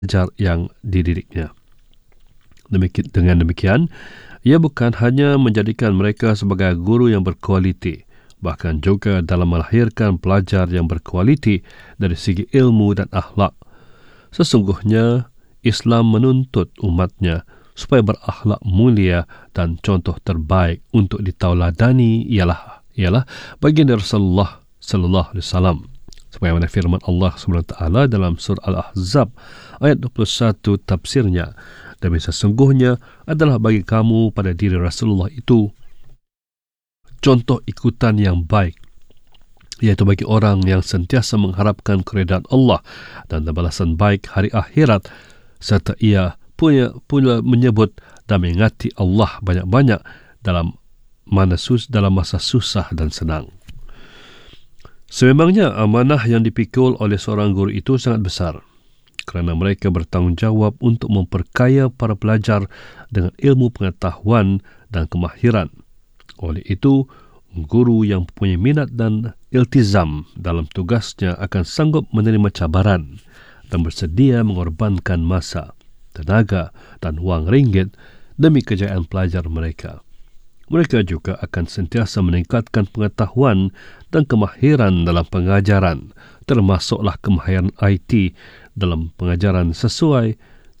pelajar yang dididiknya. Dengan demikian, ia bukan hanya menjadikan mereka sebagai guru yang berkualiti, bahkan juga dalam melahirkan pelajar yang berkualiti dari segi ilmu dan akhlak. Sesungguhnya, Islam menuntut umatnya supaya berakhlak mulia dan contoh terbaik untuk ditauladani ialah baginda Rasulullah sallallahu alaihi wasallam. Sebagaimana firman Allah SWT dalam surah Al-Ahzab ayat 21 tafsirnya, demi sesungguhnya adalah bagi kamu pada diri Rasulullah itu contoh ikutan yang baik, iaitu bagi orang yang sentiasa mengharapkan keridaan Allah dan balasan baik hari akhirat, serta ia pula menyebut dan mengingati Allah banyak-banyak dalam masa susah dan senang. Sememangnya amanah yang dipikul oleh seorang guru itu sangat besar, kerana mereka bertanggungjawab untuk memperkaya para pelajar dengan ilmu pengetahuan dan kemahiran. Oleh itu, guru yang mempunyai minat dan iltizam dalam tugasnya akan sanggup menerima cabaran dan bersedia mengorbankan masa, tenaga dan wang ringgit demi kejayaan pelajar mereka. Mereka juga akan sentiasa meningkatkan pengetahuan dan kemahiran dalam pengajaran, termasuklah kemahiran IT dalam pengajaran sesuai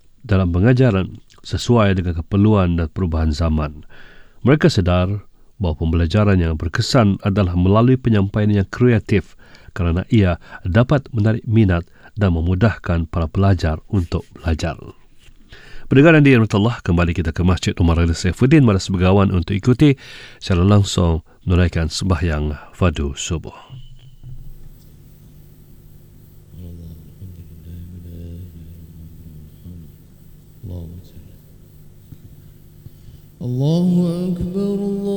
dengan keperluan dan perubahan zaman. Mereka sedar bahawa pembelajaran yang berkesan adalah melalui penyampaian yang kreatif, kerana ia dapat menarik minat dan memudahkan para pelajar untuk belajar. Pendengar yang dirahmati Allah, kembali kita ke Masjid Umar Reza Saifuddin Madrasah Begawan untuk ikuti secara langsung menunaikan sembahyang fardu subuh. Allahu Akbar.